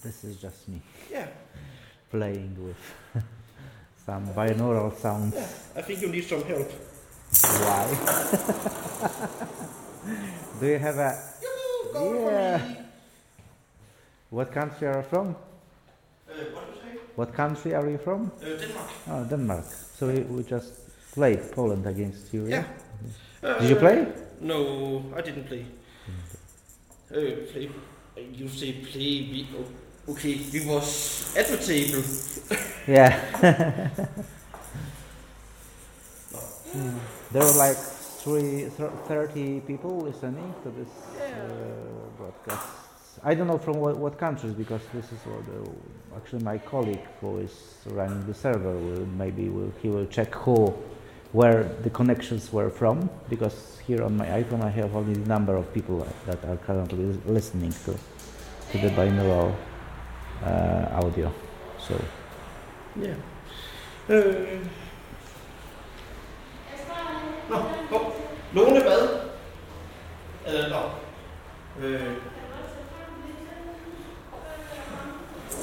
This is just me Yeah. playing with some binaural sounds. Yeah. I think you need some help. Why? Do you have a... Go Yeah. for me. What country are you from? What do you say? What country are you from? Denmark. Oh, Denmark. So we just played Poland against you, yeah? Yeah. Did you play? No, I didn't play. Play. You say play. Okay, we was at the table. Yeah. There were like 30 people listening to this broadcast. I don't know from what countries, because this is actually my colleague who is running the server. He will check where the connections were from, because here on my iPhone I have only the number of people that are currently listening to the binaural audio. So Yeah. Lone hvad?